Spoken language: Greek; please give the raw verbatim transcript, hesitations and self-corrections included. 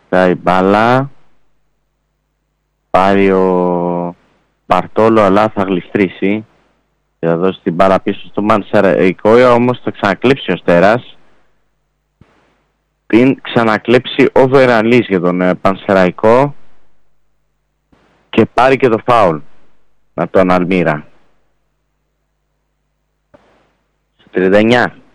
η μπάλα. Πάρει ο Μπαρτόλο, αλλά θα γλιστρήσει και θα δώσει την μπάλα πίσω στο Πανσεραϊκό, όμως θα ξανακλέψει ο Στέρας. Πριν ξανακλέψει ο Βεραλής για τον Πανσεραϊκό και πάρει και το φάουλ από τον Αλμύρα. τριάντα εννιά.